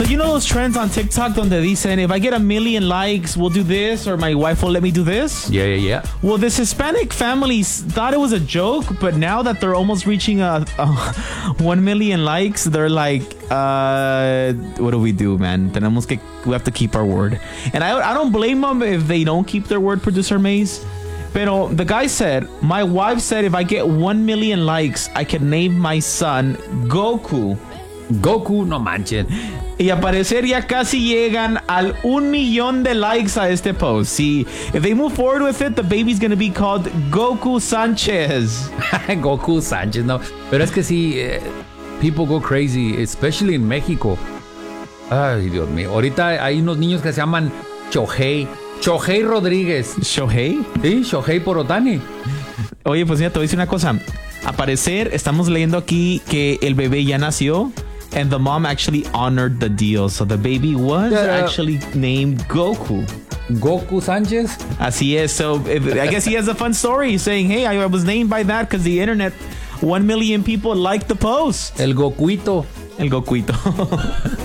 you know those trends on TikTok donde dicen, if I get 1 million likes, we'll do this, or my wife will let me do this? Yeah. Well, this Hispanic family thought it was a joke, but now that they're almost reaching 1 million likes, they're like, what do we do, man? We have to keep our word. And I don't blame them if they don't keep their word, Producer Maze. Pero the guy said, my wife said if I get 1 million likes, I can name my son Goku. Goku, no manchen. Y a parecer ya casi llegan al 1 millón de likes a este post. See, if they move forward with it, the baby's gonna be called Goku Sanchez. Goku Sánchez, no. Pero es que sí, people go crazy, especially in México. Ay, Dios mío. Ahorita hay unos niños que se llaman Shohei Rodríguez. ¿Shohei? Sí, Shohei por Otani. Oye, pues mira, te voy a decir una cosa. A parecer, estamos leyendo aquí que el bebé ya nació. And the mom actually honored the deal. So the baby was actually named Goku. Goku Sánchez. Así es. So I guess he has a fun story saying, hey, I was named by that because the internet, 1 million people liked the post. El Gokuito. El Gokuito.